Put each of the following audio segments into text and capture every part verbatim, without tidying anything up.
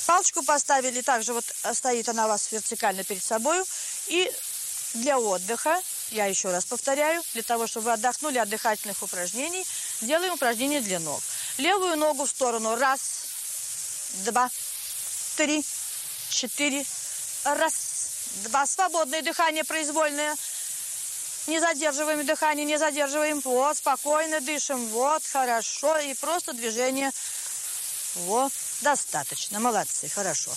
палочку поставили, также вот стоит она у вас вертикально перед собой. И для отдыха, я еще раз повторяю, для того, чтобы вы отдохнули от дыхательных упражнений, делаем упражнение для ног. Левую ногу в сторону. Раз, два, три, четыре. Раз, два. Свободное дыхание произвольное. Не задерживаем дыхание, не задерживаем. Вот, спокойно дышим. Вот, хорошо. И просто движение. Вот, достаточно. Молодцы, хорошо.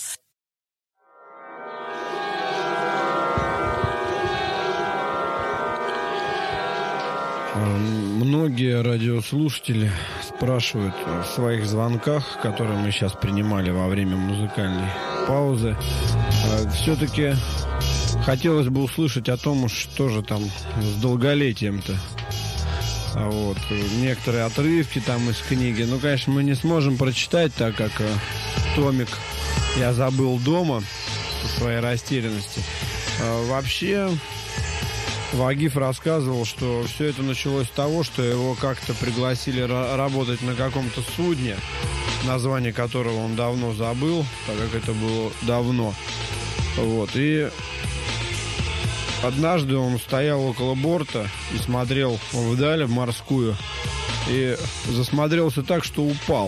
Многие радиослушатели спрашивают в своих звонках, которые мы сейчас принимали во время музыкальной паузы, все-таки хотелось бы услышать о том, что же там с долголетием-то. Вот. Некоторые отрывки там из книги. Ну, конечно, мы не сможем прочитать, так как томик я забыл дома по своей растерянности. А вообще... Вагиф рассказывал, что все это началось с того, что его как-то пригласили работать на каком-то судне, название которого он давно забыл, так как это было давно. Вот. И однажды он стоял около борта и смотрел вдаль, в морскую, и засмотрелся так, что упал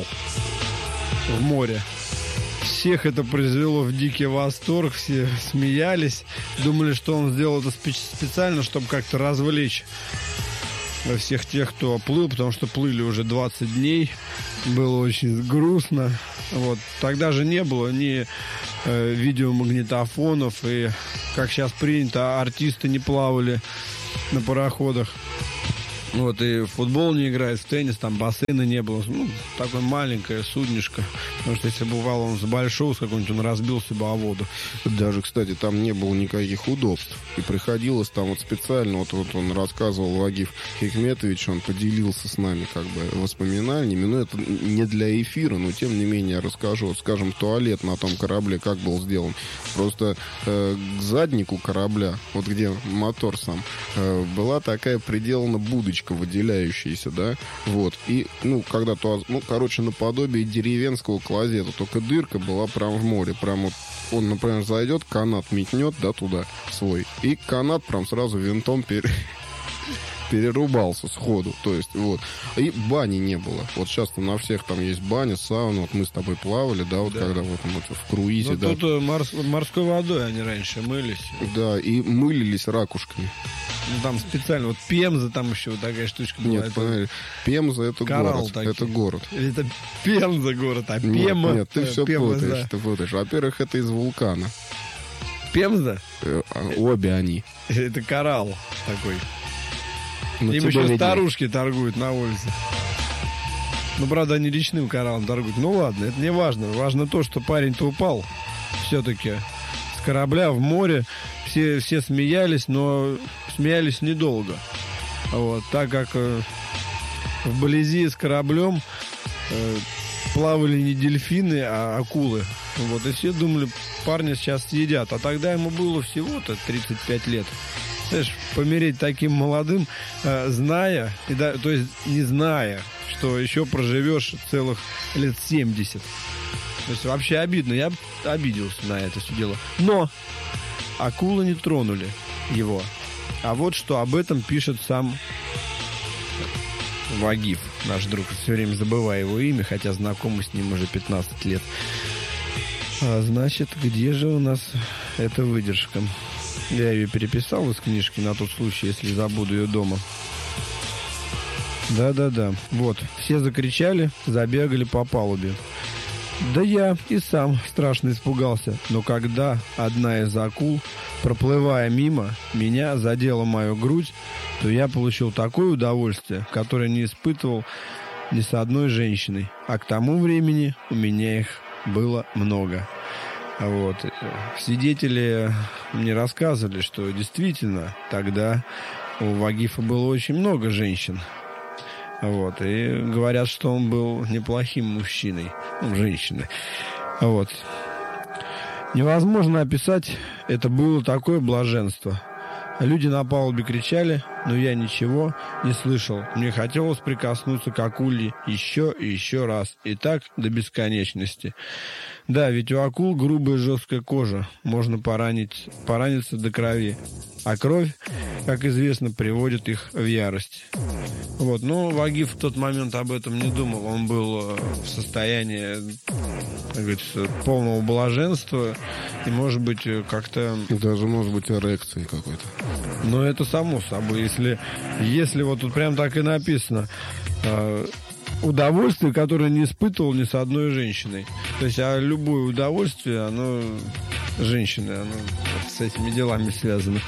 в море. Всех это произвело в дикий восторг, все смеялись, думали, что он сделал это специально, чтобы как-то развлечь всех тех, кто плыл, потому что плыли уже двадцать дней, было очень грустно. Вот. Тогда же не было ни э, видеомагнитофонов, и, как сейчас принято, артисты не плавали на пароходах. Вот, и в футбол не играет, в теннис, там бассейна не было. Ну, такое маленькое суднишко. Потому что если бывало он с большого, с какого-нибудь, он разбился бы о воду. Даже, кстати, там не было никаких удобств. И приходилось там вот специально, вот, вот он рассказывал, Вагиф Хикметович, он поделился с нами как бы воспоминаниями. Но это не для эфира, но тем не менее я расскажу. Вот, скажем, туалет на том корабле как был сделан. Просто э, к заднику корабля, вот где мотор сам, э, была такая приделана будочка выделяющаяся, да, вот, и, ну, когда то, ну, короче, наподобие деревенского клозета, только дырка была прям в море, прям вот, он, например, зайдет, канат метнет, да, туда свой, и канат прям сразу винтом пере... перерубался сходу, то есть, вот, и бани не было, вот сейчас-то на всех там есть баня, сауна, вот мы с тобой плавали, да, вот, да. Когда вот, вот в круизе, ну, да. Тут морс... морской водой они раньше мылись. Да, и мылились ракушками. Ну, там специально, вот Пемза, там еще вот такая штучка была. Нет, это... Пемза это город. Такие. Это город. Это Пенза город, а Пема... Нет, нет, ты все Пема, путаешь, да. ты путаешь. Во-первых, это из вулкана. Пемза? Обе они. Это коралл такой. Но им еще виднее. Старушки торгуют на улице. Ну, правда, они речным кораллом торгуют. Ну, ладно, это не важно. Важно то, что парень-то упал все-таки с корабля в море. Все, все смеялись, но смеялись недолго. Вот, так как э, вблизи с кораблем э, плавали не дельфины, а акулы. Вот, и все думали, парня сейчас съедят. А тогда ему было всего-то тридцать пять лет. Знаешь, помереть таким молодым, э, зная, и да, то есть не зная, что еще проживешь целых лет семьдесят. То есть вообще обидно. Я обиделся на это все дело. Но акулы не тронули его. А вот что об этом пишет сам Вагиф, наш друг. Все время забываю его имя, хотя знакомы с ним уже пятнадцать лет. А значит, где же у нас эта выдержка? Я ее переписал из книжки на тот случай, если забуду ее дома. Да-да-да. Вот. Все закричали, забегали по палубе. Да я и сам страшно испугался. Но когда одна из акул, проплывая мимо, меня задела мою грудь, то я получил такое удовольствие, которое не испытывал ни с одной женщиной. А к тому времени у меня их было много. Вот. Свидетели мне рассказывали, что действительно тогда у Вагифа было очень много женщин. Вот. И говорят, что он был неплохим мужчиной. Ну, женщиной. Вот. Невозможно описать, это было такое блаженство. Люди на палубе кричали, но я ничего не слышал. Мне хотелось прикоснуться к акуле еще и еще раз. И так до бесконечности. Да, ведь у акул грубая жесткая кожа. Можно поранить, пораниться до крови. А кровь, как известно, приводит их в ярость. Вот. Но Вагиф в тот момент об этом не думал. Он был в состоянии, как говорится, полного блаженства. И, может быть, как-то... Даже, может быть, эрекции какой-то. Но это само собой. Если, если вот тут прям так и написано... Удовольствие, которое не испытывал ни с одной женщиной. То есть, а любое удовольствие, оно женщины, оно вот с этими делами связано.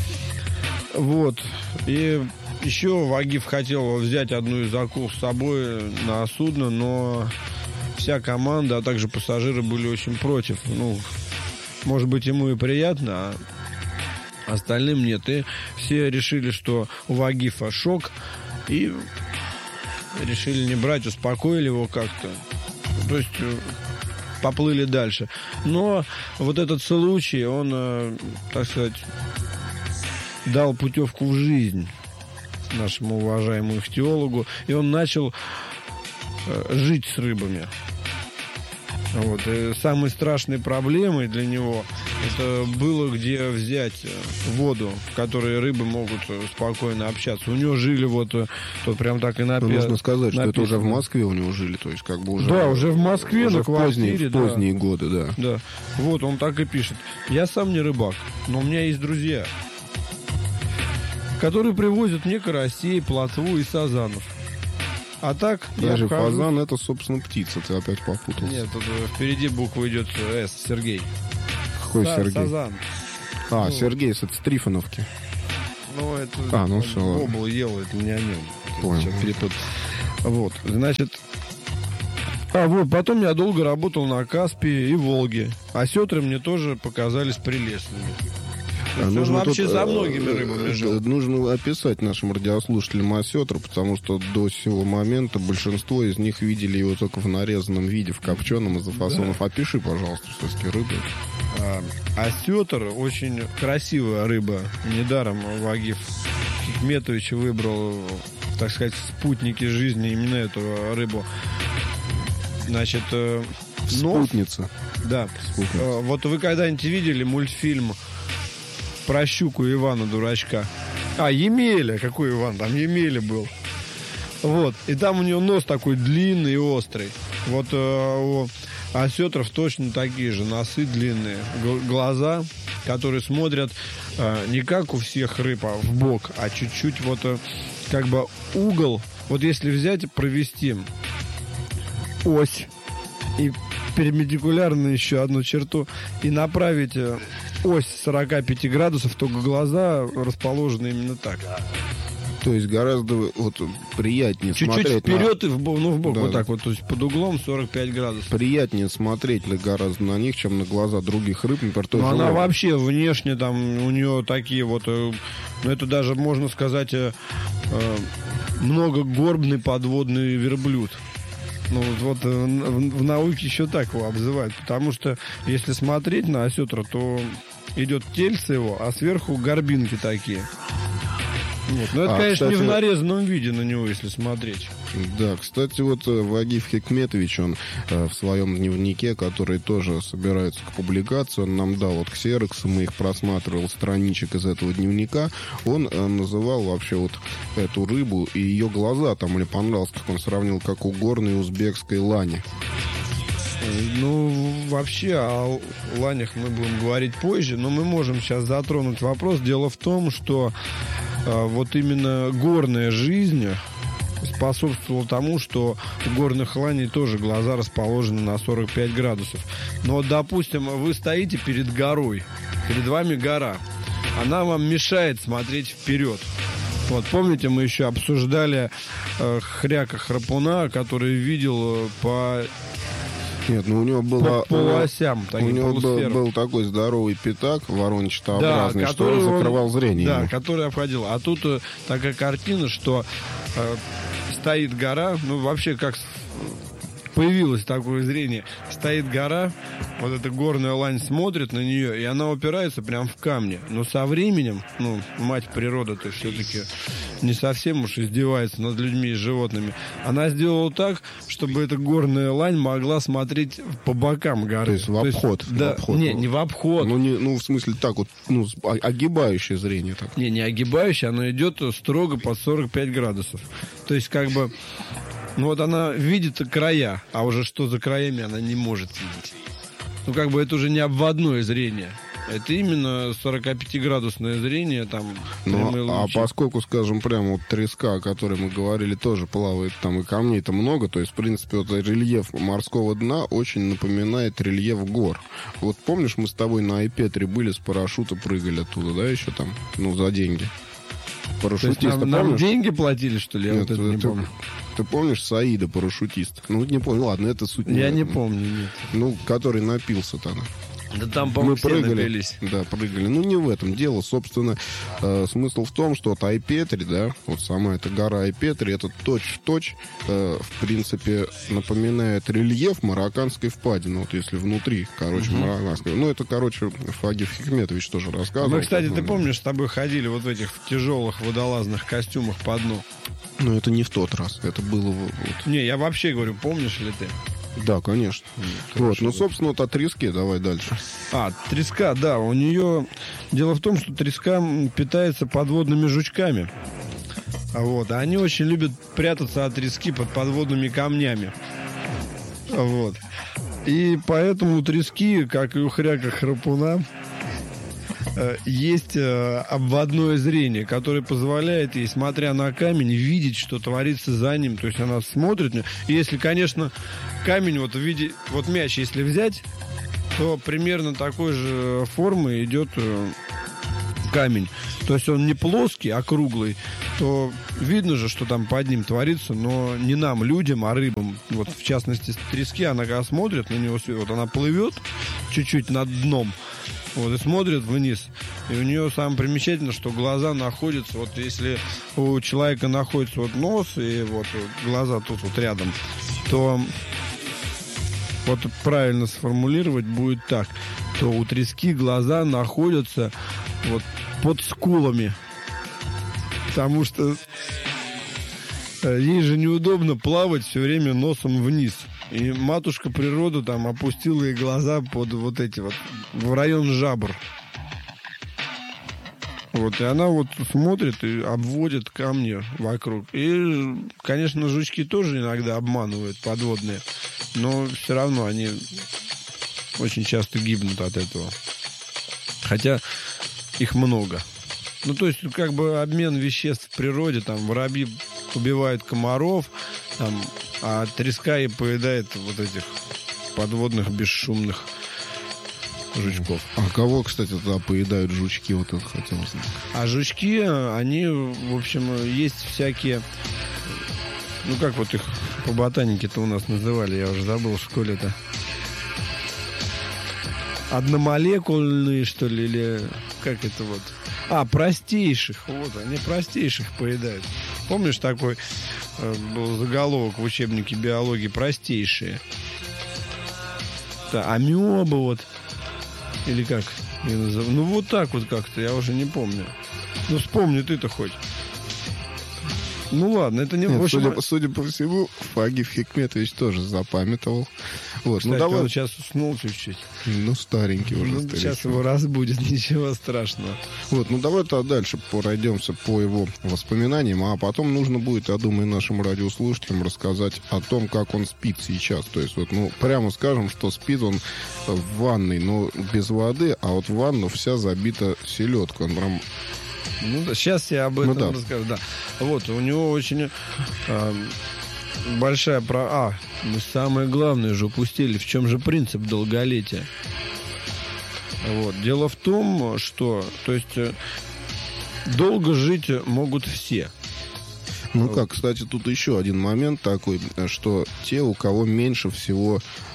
Вот. И еще Вагиф хотел взять одну из акул с собой на судно, но вся команда, а также пассажиры были очень против. Ну, может быть, ему и приятно, а остальным нет. И все решили, что у Вагифа шок, и решили не брать, успокоили его как-то. То есть поплыли дальше. Но вот этот случай, он, так сказать, дал путевку в жизнь нашему уважаемому ихтиологу, и он начал жить с рыбами. Вот. И самой страшной проблемой для него это было, где взять воду, в которой рыбы могут спокойно общаться. У него жили вот, то прям так и написано. Нужно сказать, что это уже в Москве у него жили, то есть как бы уже... Да, уже в Москве, уже на квартире. В поздние, да. в поздние годы, да. Да. Вот, он так и пишет. Я сам не рыбак, но у меня есть друзья, которые привозят мне карасей, плотву и сазанов. А так... Даже я вхожу... фазан — это, собственно, птица, ты опять попутался. Нет, тут впереди буква идет С, Сергей. Какой Са- Сергей? Сазан. А, ну, Сергей, это с Трифоновки. Ну, это... А, ну все. Бобл ел, это не о нем. Понял. Сейчас перепут... Вот, значит... А, вот, потом я долго работал на Каспии и Волге. А сетры мне тоже показались прелестными. А Он вообще тут, за многими рыбами жил. Нужно описать нашим радиослушателям осетр, потому что до сего момента большинство из них видели его только в нарезанном виде, в копченом из-за фасонов. Да. Опиши, пожалуйста, что такие рыбы. А, осетр очень красивая рыба. Недаром Вагиф Хикметович выбрал, так сказать, спутники жизни именно эту рыбу. Значит, спутница. Нос, да. Спутница. Вот вы когда-нибудь видели мультфильм про щуку Ивана Дурачка? А, Емеля, какой Иван? Там Емеля был. Вот. И там у него нос такой длинный и острый. Вот э, у осетров точно такие же носы длинные, г- глаза, которые смотрят э, не как у всех рыб, а в бок, а чуть-чуть вот э, как бы угол. Вот если взять, провести ось и перпендикулярно еще одну черту и направить э, ось сорок пять градусов, то глаза расположены именно так. То есть гораздо вот приятнее чуть-чуть смотреть вперед на... и в бок, ну в бок, да. вот так вот, то есть под углом сорок пять градусов. Приятнее смотреть на, гораздо на них, чем на глаза других рыб, например, той Но же она рыбы. вообще внешне там у нее такие вот, ну это даже можно сказать э, э, многогорбный подводный верблюд. Ну вот в, в, в науке еще так его обзывают, потому что если смотреть на осетра, то идет тельце его, а сверху горбинки такие. Вот. Но это, а, конечно, кстати, не в нарезанном виде на него, если смотреть. Да, кстати, вот Вагиф Хикметович, он э, в своем дневнике, который тоже собирается к публикации, он нам дал вот ксероксы, мы их просматривал, страничек из этого дневника, он э, называл вообще вот эту рыбу и ее глаза, там мне понравилось, как он сравнил, как у горной узбекской лани. Ну, вообще о ланях мы будем говорить позже, но мы можем сейчас затронуть вопрос. Дело в том, что э, вот именно горная жизнь способствовала тому, что у горных ланей тоже глаза расположены на сорок пять градусов. Но вот, допустим, вы стоите перед горой, перед вами гора, она вам мешает смотреть вперед. Вот, помните, мы еще обсуждали э, хряка-храпуна, который видел по... Нет, ну у него было... По полуосям, у него был, был такой здоровый пятак, ворончатообразный, да, что он закрывал зрение. Да, ему. который обходил. А тут э, такая картина, что э, стоит гора, ну вообще как появилось такое зрение. Стоит гора, вот эта горная лань смотрит на нее, и она упирается прям в камни. Но со временем, ну, мать природа-то все-таки не совсем уж издевается над людьми и животными. Она сделала так, чтобы эта горная лань могла смотреть по бокам горы. То есть в обход. То есть, да, в обход. Не, не в обход. Ну, не, ну, в смысле, так вот, ну, огибающее зрение. Так. Не, не огибающее, оно идет строго под сорок пять градусов. То есть, как бы, ну вот она видит края, а уже что за краями она не может видеть. Ну, как бы, это уже не обводное зрение. Это именно сорокапятиградусное зрение, там, ну, а поскольку, скажем, прямо вот треска, о которой мы говорили, тоже плавает там, и камней-то много, то есть, в принципе, вот рельеф морского дна очень напоминает рельеф гор. Вот помнишь, мы с тобой на Айпетре были, с парашюта прыгали оттуда, да, еще там, ну, за деньги? Парашютиста, нам, нам деньги платили, что ли? Я нет, вот это не ты, помню. Ты помнишь Саида, парашютист? Ну, не помню, ладно, это суть. Я не, не помню, нет. Ну, который напился тогда. Да там, по-моему, мы все прыгали, напились. Да, прыгали. Ну, не в этом дело. Собственно, э, смысл в том, что от Айпетри, да, вот сама эта гора Айпетри, это точь-в-точь, э, в принципе, напоминает рельеф Марокканской впадины. Вот если внутри, короче, угу. Марокканской. Ну, это, короче, Фагиф Хикметович тоже рассказывал. Мы, кстати, ты помнишь, с тобой ходили вот в этих тяжелых водолазных костюмах по дну? Ну, это не в тот раз. Это было... Вот... Не, я вообще говорю, помнишь ли ты? Да, конечно. Нет, вот, ну, собственно, вот о треске давай дальше. А, треска, да, у нее... Дело в том, что треска питается подводными жучками. Вот, а они очень любят прятаться от трески под подводными камнями. Вот. И поэтому у трески, как и у хряка-храпуна, есть обводное зрение, которое позволяет ей, смотря на камень, видеть, что творится за ним. То есть она смотрит. И если, конечно, камень вот в виде... Вот мяч, если взять, то примерно такой же формы идет камень. То есть он не плоский, а круглый. То видно же, что там под ним творится, но не нам, людям, а рыбам. Вот в частности, с трески, она когда смотрит на него, вот она плывет чуть-чуть над дном, вот, и смотрит вниз. И у нее самое примечательное, что глаза находятся, вот если у человека находится вот нос и вот глаза тут вот рядом, то вот правильно сформулировать будет так, то у трески глаза находятся вот под скулами. Потому что ей же неудобно плавать все время носом вниз. И матушка природа там опустила ей глаза под вот эти вот, в район жабр. Вот, и она вот смотрит и обводит камни вокруг. И, конечно, жучки тоже иногда обманывают подводные, но все равно они очень часто гибнут от этого. Хотя их много. Ну, то есть, как бы обмен веществ в природе, там, воробьи убивают комаров, там, а треска и поедает вот этих подводных бесшумных жучков. А кого, кстати, туда поедают жучки? Вот это хотел знать. А жучки, они, в общем, есть всякие... Ну, как вот их по ботанике-то у нас называли, я уже забыл в школе-то. Одномолекульные, что ли, или как это вот... А, простейших. Вот, они простейших поедают. Помнишь, такой э, был заголовок в учебнике биологии? Простейшие. Да, амеба вот. Или как? Ну, вот так вот как-то, я уже не помню. Ну, вспомни ты-то хоть. Ну, ладно, это не... Нет, в общем... судя, судя по всему, Фагиф Хикметович тоже запамятовал. Вот, Кстати, ну, давай... он сейчас уснул чуть-чуть. Ну, старенький уже. Ну, сейчас его разбудит, ничего страшного. Вот, ну, давай-то дальше пройдемся по его воспоминаниям, а потом нужно будет, я думаю, нашим радиослушателям рассказать о том, как он спит сейчас. То есть, вот, ну, прямо скажем, что спит он в ванной, но без воды, а вот ванна вся забита селедкой. Он прям... Ну, да, сейчас я об этом ну, да. расскажу. Да. Вот, у него очень э, большая... Про... А, мы самое главное же упустили. В чем же принцип долголетия? Вот. Дело в том, что... То есть, э, долго жить могут все. Ну как, кстати, тут еще один момент такой, что те, у кого меньше всего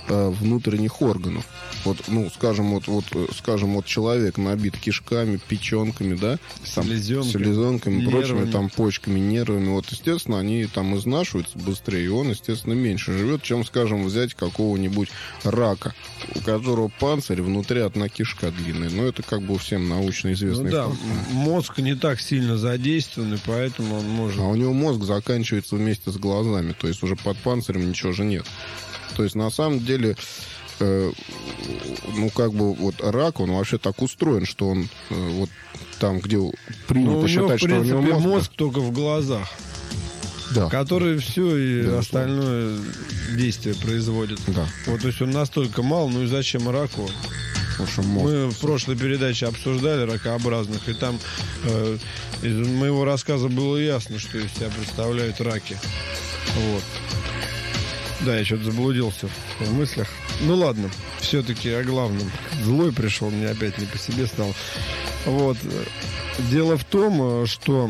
э, внутренних органов. Вот, ну, скажем, вот, вот, скажем, вот человек набит кишками, печенками, да, там, селезенками, селезенками прочими, нервами. там, почками, нервами. Вот, естественно, они там изнашиваются быстрее, и он, естественно, меньше живет, чем, скажем, взять какого-нибудь рака, у которого панцирь, внутри одна кишка длинная. Но это как бы всем научно известный Ну да, факт. мозг не так сильно задействован, и поэтому он может... А у него мозг заканчивается вместе с глазами, то есть уже под панцирем ничего же нет. То есть на самом деле, э, ну как бы вот рак, он вообще так устроен, что он э, вот там, где принято Ну, у него, считать, в принципе, что у него мозг, мозг только в глазах, да, который все и Да, остальное действие производит. да, Вот, то есть он настолько мал, ну и зачем раку? потому что мозг. Мы в прошлой передаче обсуждали ракообразных, и там э, из моего рассказа было ясно, что из себя представляют раки. Вот. Да, я что-то заблудился в мыслях. Ну ладно, все-таки о главном. Злой пришел, мне опять не по себе стал. Вот. Дело в том, что...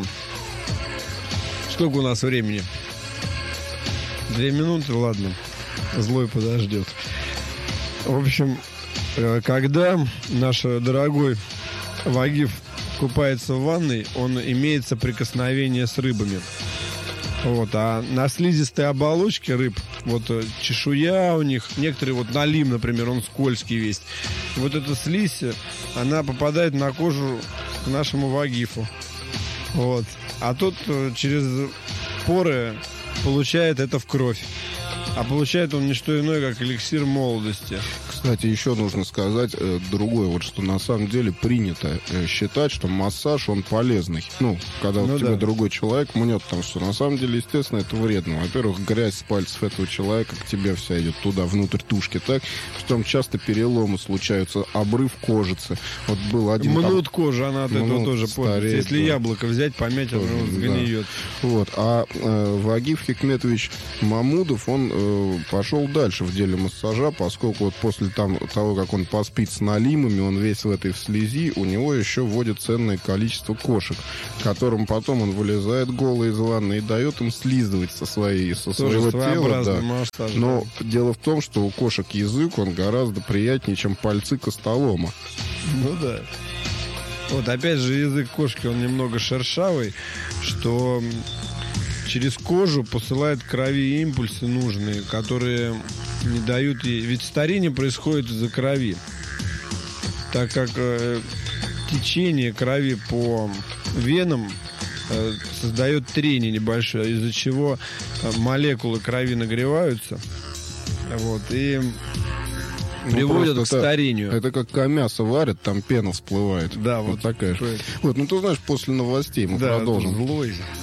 Сколько у нас времени? Две минуты, ладно. Злой подождет. В общем, когда наш дорогой Вагиф купается в ванной, он имеет соприкосновение с рыбами. Вот, а на слизистой оболочке рыб, вот чешуя у них, некоторые, вот налим, например, он скользкий весь. Вот эта слизь, она попадает на кожу к нашему Вагифу. Вот. А тот через поры получает это в кровь. А получает он не что иное, как эликсир молодости. Кстати, еще нужно сказать э, другое, вот что на самом деле принято э, считать, что массаж, он полезный. Ну, когда Ну вот да. тебе другой человек мнет, потому что на самом деле, естественно, это вредно. Во-первых, грязь с пальцев этого человека к тебе вся идет туда, внутрь тушки, так? Что там часто переломы случаются, обрыв кожицы. Вот был один... Мнут там... кожу, она от этого мнут, тоже портится. стареет, Если да. яблоко взять, помять, оно Тоже, сгниет. Вот. А э, Вагиф Хикметович Мамудов, он э, пошел дальше в деле массажа, поскольку вот после там, того, как он поспит с налимами, он весь в этой в слези, у него еще вводит ценное количество кошек, которым потом он вылезает голый из ванны и дает им слизывать со, своей, со Тоже своего тела. своеобразный Да. массаж. Но дело в том, что у кошек язык, он гораздо приятнее, чем пальцы костолома. Ну да. Вот опять же язык кошки, он немного шершавый, что через кожу посылает крови импульсы нужные, которые не дают ей... Ведь старение происходит из-за крови. Так как э, течение крови по венам э, создает трение небольшое, из-за чего э, молекулы крови нагреваются. Вот, и Ну, приводят к просто это- старению. Это как когда мясо варят, там пена всплывает. Да, вот вот такая же. такое. Вот, ну ты знаешь, после новостей мы Да, продолжим. злой.